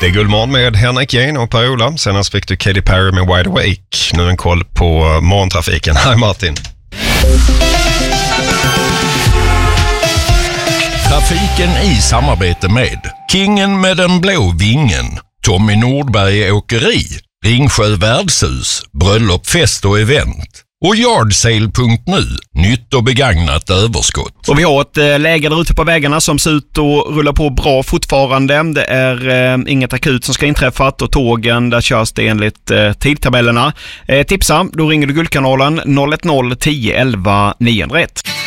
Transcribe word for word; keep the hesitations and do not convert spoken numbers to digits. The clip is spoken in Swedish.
Det är Guldmorgon med Henrik Jane och Per-Ola. Senast fick du Katy Perry med Wide Awake. Nu en koll på morgontrafiken. Hej Martin. Trafiken i samarbete med Kingen med den blå vingen, Tommy Nordberg Åkeri, Ringsjö Värdshus, Bröllop, fest och event och Yardsale punkt nu, nytt och begagnat överskott. Och vi har ett äh, läge där ute på vägarna som ser ut att rulla på bra fortfarande. Det är äh, inget akut som ska inträffat och tågen där körs det enligt äh, tidtabellerna. Äh, tipsa, då ringer du Guldkanalen noll ett noll tio elva niohundraett.